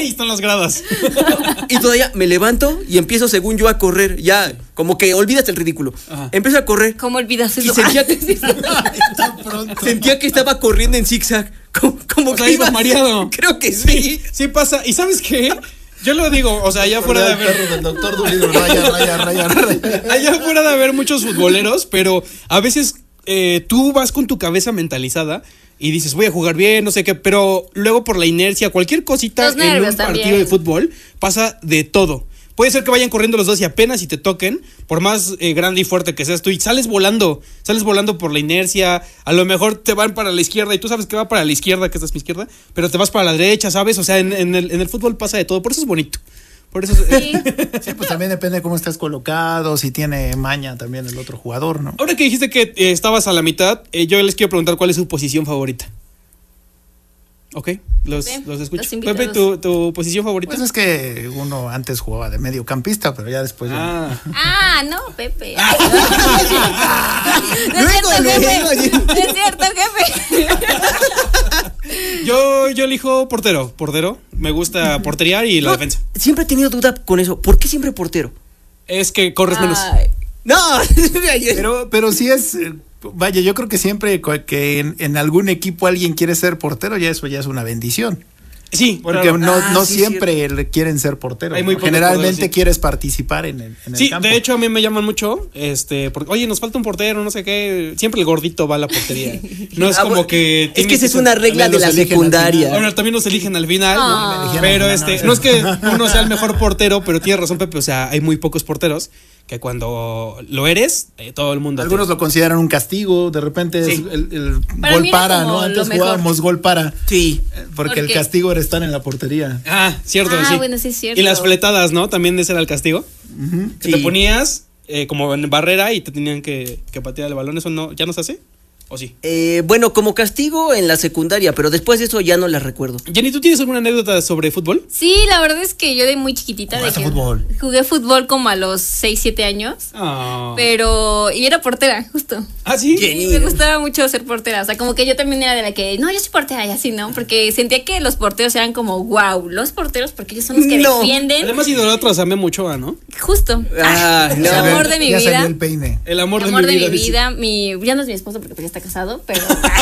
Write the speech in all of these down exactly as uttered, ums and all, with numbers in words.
ahí están las gradas. Y todavía me levanto y empiezo, según yo, a correr. Ya, como que olvidas el ridículo. Ajá. Empiezo a correr. ¿Cómo olvidas eso? Y sentía que, sentía que estaba corriendo en zigzag. Como, como o sea, que iba mareado. Creo que sí. sí. Sí pasa. ¿Y sabes qué? Yo lo digo, o sea, allá fuera de haber del doctor Dolittle, raya, raya, raya, raya. Allá fuera de haber muchos futboleros, pero a veces eh, tú vas con tu cabeza mentalizada y dices, voy a jugar bien, no sé qué, pero luego por la inercia, cualquier cosita los en un también. partido de fútbol pasa de todo. Puede ser que vayan corriendo los dos y apenas si te toquen, por más eh, grande y fuerte que seas tú, y sales volando, sales volando por la inercia, a lo mejor te van para la izquierda y tú sabes que va para la izquierda, que esta es mi izquierda, pero te vas para la derecha, ¿sabes? O sea, en, en, el, en el fútbol pasa de todo, por eso es bonito. Por eso sí. sí, pues también depende de cómo estés colocado, si tiene maña también el otro jugador, ¿no? Ahora que dijiste que eh, estabas a la mitad, eh, yo les quiero preguntar cuál es su posición favorita. Ok, los, Bien, los escucho. los Pepe, ¿tu, ¿tu posición favorita? Pues es que uno antes jugaba de mediocampista, pero ya después... Ah, ya... ah no, Pepe. Ay, no, no es cierto, jefe. No es cierto, jefe. Yo, yo elijo portero, portero. Me gusta porterear y la No, defensa. Siempre he tenido duda con eso. ¿Por qué siempre portero? Es que corres menos. Ay, No. Pero, pero sí es... eh, Vaya, yo creo que siempre que en, en algún equipo alguien quiere ser portero, ya eso ya es una bendición. Sí, Porque claro. no, Ah, no sí, siempre le quieren ser portero. Hay muy ¿no? pocos Generalmente jugadores, sí. quieres participar en el, en Sí, el campo. de hecho a mí me llaman mucho, este, porque, oye, nos falta un portero, no sé qué. Siempre el gordito va a la portería. No es Ah, como bueno, que... Es tiene que esa es ser- una regla de los la eligen al secundaria. Bueno, también nos eligen al final, Ah. ¿no? Pero No, este, no, no es que uno sea el mejor portero, pero tienes razón, Pepe, o sea, hay muy pocos porteros que cuando lo eres, eh, todo el mundo... Algunos te... lo consideran un castigo, de repente Sí. es el, el Para gol mí era para, como ¿no? lo Antes mejor. jugábamos gol para, Sí. eh, porque ¿Por el qué? castigo era estar en la portería. Ah, cierto, Ah, sí. bueno, sí es cierto. Y las fletadas, ¿no? También ese era el castigo. Ujú. Que Sí. te ponías eh, como en barrera y te tenían que, que patear el balón. ¿Eso no, ya no se hace? ¿O sí? Eh, bueno, como castigo en la secundaria, pero después de eso ya no la recuerdo. Jenny, ¿tú tienes alguna anécdota sobre fútbol? Sí, la verdad es que yo de muy chiquitita de ¿Jugaste que fútbol? jugué fútbol como a los seis, siete años. Ah, Pero, y era portera, justo. ¿Ah, sí? Jenny. Y me gustaba mucho ser portera, o sea, como que yo también era de la que, no, yo soy portera y así, ¿no? Porque sentía que los porteros eran como, wow, los porteros, porque ellos son los que No. defienden. Además idolatras a Memo Ochoa, ¿no? Justo. Ah, el no. amor de mi Ya vida. salió el peine. El amor, El amor de, mi dice. vida, mi, ya no es mi esposo porque pues ya está casado, pero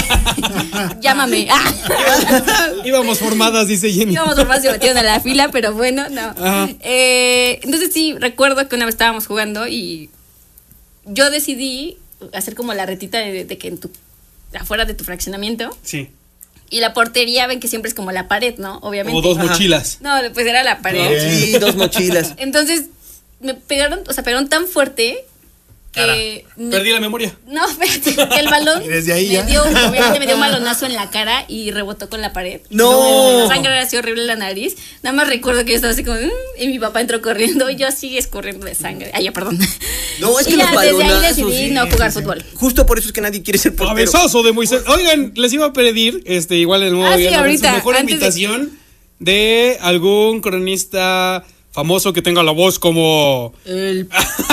llámame. Ah. Íbamos formadas, dice Jenny. Íbamos por más y metieron a la fila, pero bueno, no. Ajá. Eh, entonces sí, recuerdo que una vez estábamos jugando y yo decidí hacer como la retita de, de que en tu, afuera de tu fraccionamiento, Sí. y la portería ven que siempre es como la pared, ¿no? Obviamente. O dos Ajá. mochilas. No, pues era la pared. Bien. Sí, dos mochilas. Entonces me pegaron, o sea, pegaron tan fuerte que me- Perdí la memoria. no, espérate, que el balón Y desde ahí me ya. dio, obviamente me dio un balonazo en la cara y rebotó con la pared. No. La sangre era así horrible en la nariz. Nada más recuerdo que yo estaba así como, "Mm", y mi papá entró corriendo y yo sigue escorriendo de sangre. Ay, ya, perdón. No, es Y que ya, los desde ahí balonazos, decidí sí, no sí, jugar sí. fútbol. Justo por eso es que nadie quiere ser portero. Cabezazo de Moisés. Oigan, les iba a pedir, este, igual el nuevo Ah, sí, día, ahorita, su mejor antes de- invitación de... algún cronista famoso que tenga la voz como... El...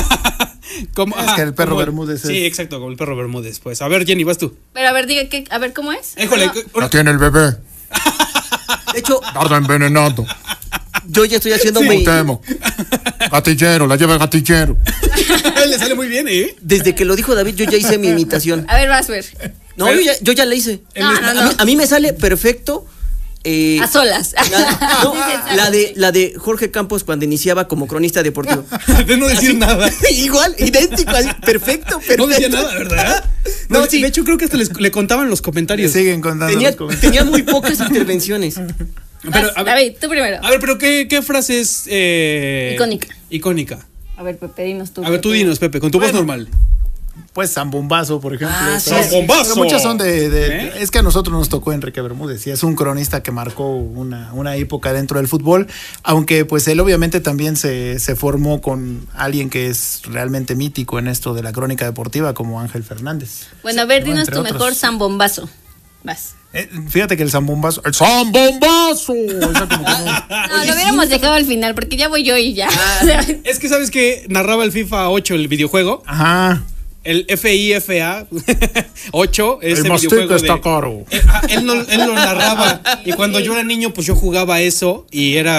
como Es que el perro como- Bermúdez Sí, es- exacto, como el perro Bermúdez. Pues, a ver, Jenny, vas tú. Pero a ver, diga, ¿qué? A ver, ¿cómo es? Híjole, No, que- No tiene el bebé. De hecho, Tarda envenenado. yo ya estoy haciendo Sí. mi... Temo. Gatillero, la lleva gatillero. le sale muy bien, ¿eh? Desde que lo dijo David, yo ya hice mi imitación. A ver, vas a ver. No, yo ya, yo ya la hice. No, no, A, no. mí, a mí me sale perfecto. eh, A solas. la, no, Sí, se sabe. la de la de Jorge Campos cuando iniciaba como cronista deportivo. De no decir nada. Igual, idéntico, así, perfecto, perfecto. No decía nada, ¿verdad? No, No, sí. De hecho, creo que hasta les- le contaban los Le comentarios. siguen contando Tenía, los comentarios. tenía muy pocas intervenciones. Pero, Vas, a ver, David, tú primero. a ver, pero ¿qué, qué frase es eh, Icónica. Icónica. A ver, Pepe, dinos tú. A ver, tú dinos, Pepe, con tu voz normal. Pues Zambombazo, por ejemplo. Ah, sí. Pero- Zambombazo. pero muchas son de, de- ¿Eh? Es que a nosotros nos tocó Enrique Bermúdez y es un cronista que marcó una, una época dentro del fútbol, aunque pues él obviamente también se, se formó con alguien que es realmente mítico en esto de la crónica deportiva como Ángel Fernández. Bueno, a ver, No, dinos entre tu otros. mejor zambombazo. Vas. Eh, fíjate que el Zambombazo... ¡El Zambombazo! O sea, como que no- No, lo hubiéramos dejado al final porque ya voy yo y ya. Es que sabes que narraba el FIFA ocho, el videojuego. Ajá. El FIFA ocho, ese El mastic videojuego está de- caro. Eh, ah, él, no- él lo narraba. Y cuando yo era niño, pues yo jugaba eso y era